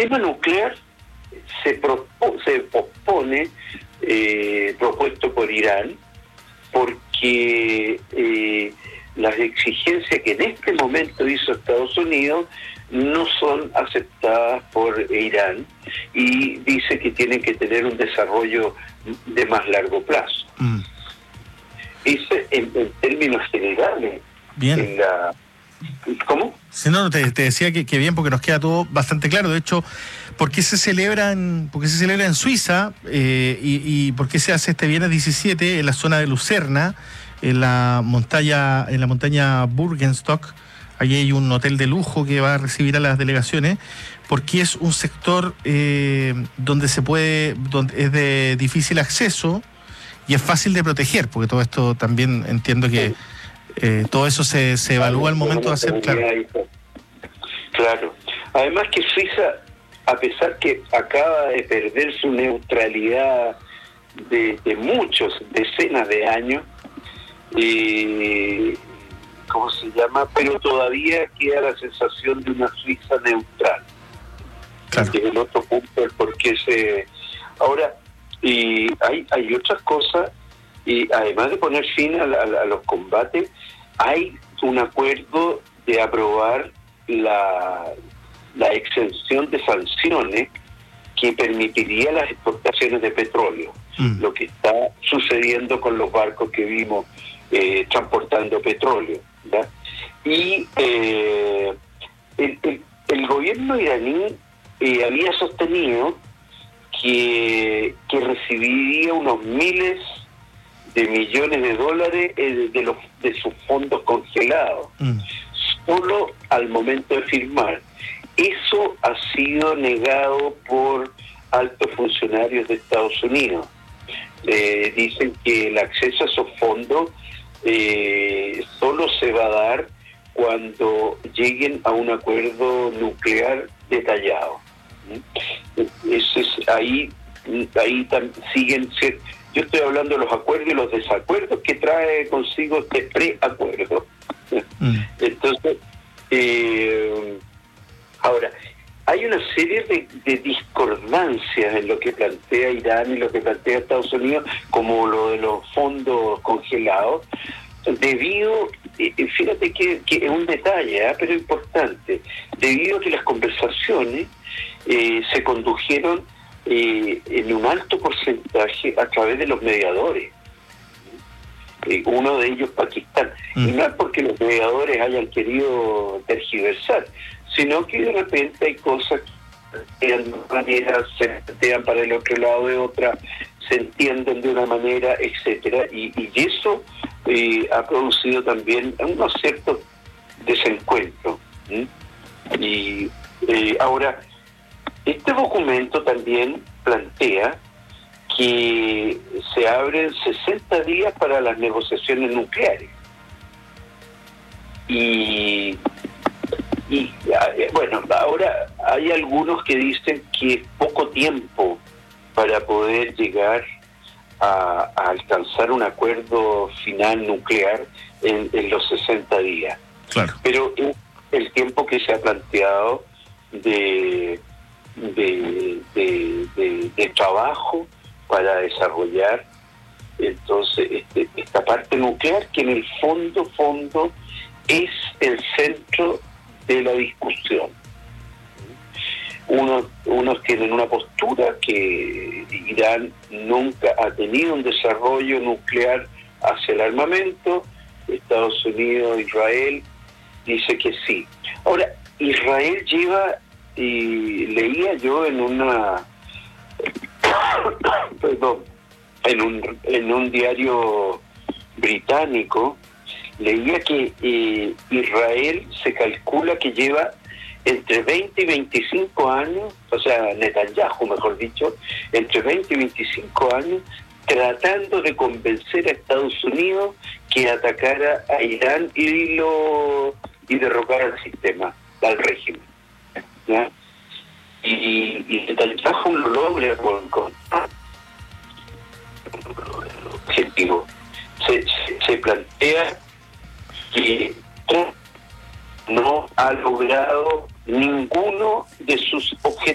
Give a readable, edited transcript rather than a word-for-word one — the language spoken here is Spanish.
tema nuclear se pospone, propuesto por Irán, porque las exigencias que en este momento hizo Estados Unidos no son aceptadas por Irán, y dice que tienen que tener un desarrollo de más largo plazo. Eso en términos generales. Bien. ¿Cómo? Sí, no, te decía que bien, porque nos queda todo bastante claro. De hecho, ¿por qué se celebra en Suiza y por qué se hace este viernes 17 en la zona de Lucerna, en la montaña Burgenstock? Allí hay un hotel de lujo que va a recibir a las delegaciones, porque es un sector donde es de difícil acceso y es fácil de proteger, porque todo esto también entiendo que todo eso se evalúa al momento de hacer, Claro. Además que Suiza, a pesar que acaba de perder su neutralidad de decenas de años, ¿cómo se llama? Pero todavía queda la sensación de una Suiza neutral. Claro. Que es el otro punto del por qué Ahora, hay otras cosas, y además de poner fin a los combates, hay un acuerdo de aprobar la exención de sanciones que permitiría las exportaciones de petróleo, lo que está sucediendo con los barcos que vimos transportando petróleo, ¿verdad? Y el gobierno iraní había sostenido que recibiría unos miles de millones de dólares de sus fondos congelados, solo al momento de firmar. Eso ha sido negado por altos funcionarios de Estados Unidos. Dicen que el acceso a esos fondos solo se va a dar cuando lleguen a un acuerdo nuclear detallado. Ahí siguen. Yo estoy hablando de los acuerdos y los desacuerdos que trae consigo este preacuerdo. Entonces, ahora, hay una serie de discordancias en lo que plantea Irán y lo que plantea Estados Unidos, como lo de los fondos congelados, debido, fíjate que es un detalle, pero importante, debido a que las conversaciones se condujeron en un alto porcentaje a través de los mediadores. Uno de ellos Pakistán. Y no es porque los mediadores hayan querido tergiversar, sino que de repente hay cosas que de una manera se plantean para el otro lado de otra, se entienden de una manera, etcétera, y eso ha producido también unos ciertos desencuentros. Y ahora, este documento también plantea que se abren 60 días para las negociaciones nucleares. Y bueno, ahora hay algunos que dicen que es poco tiempo para poder llegar a alcanzar un acuerdo final nuclear en los 60 días. Claro. Pero es el tiempo que se ha planteado de trabajo para desarrollar entonces esta parte nuclear, que en el fondo es el centro de la discusión. Unos tienen una postura que Irán nunca ha tenido un desarrollo nuclear hacia el armamento. Estados Unidos, Israel dice que sí. Ahora, Israel lleva, y leía yo en un diario británico, leía que Israel se calcula que lleva entre 20 y 25 años, o sea, Netanyahu, mejor dicho, entre 20 y 25 años, tratando de convencer a Estados Unidos que atacara a Irán y derrocara al sistema, al régimen, ¿ya? Y Netanyahu lo logra con objetivo. Se plantea que no ha logrado ninguno de sus objetivos.